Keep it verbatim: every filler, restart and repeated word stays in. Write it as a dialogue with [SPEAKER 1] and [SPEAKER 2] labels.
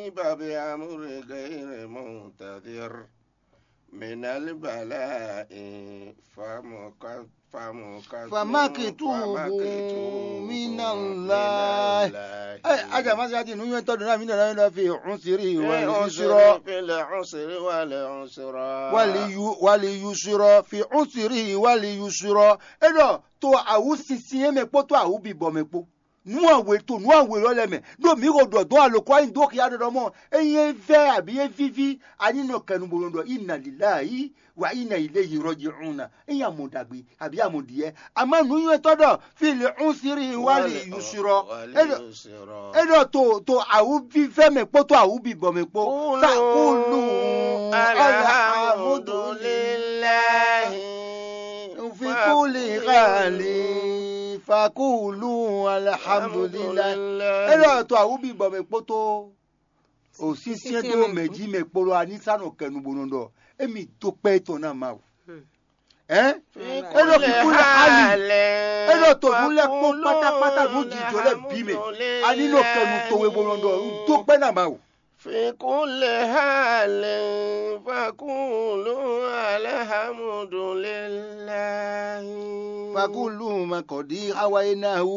[SPEAKER 1] أجيب بأمر غير منتظر من البلاء فمك
[SPEAKER 2] فمكتوب من الله أجا ما زادي نيو تدنا من الله في عسره واليسر
[SPEAKER 1] في العسر والعسر
[SPEAKER 2] واليسر في عسره واليسر إذا تو أو سيسي مكبو تو أو بيبو مكبو nu awe to nu awe lo leme do mi go do do alo kwa ndo ki ado mo eye fe abi e fifi ani no kanu bolondo inna lillahi wa inna ilayhi raji'un eya mo dagbe abi amodie ama nu yen todo fil usri wali yusra edo to to awu bi fe me po to awu bi bo me po ta kulu
[SPEAKER 1] alhamdulillahi
[SPEAKER 2] fi kulli ghali fakulu alhamdulillah ero to awubi bo me poto o sisi to meji me poro anisano kenu bonondo emi to pe to na ma eh ero kikule hali ero to nule po pátápátá nuji jole bi me anino kenu to we bonondo to pe na ma
[SPEAKER 1] في كل حال فقولوا الحمد لله
[SPEAKER 2] فقولوا ما قد هويناه